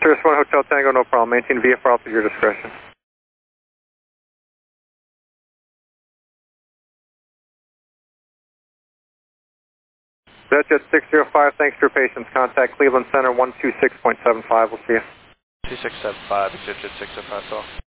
Cirrus 1 Hotel Tango, no problem. Maintain VFR to your discretion. Jet 605, thanks for your patience. Contact Cleveland Center 126.75. We'll see you. 2675, Jet 605, so.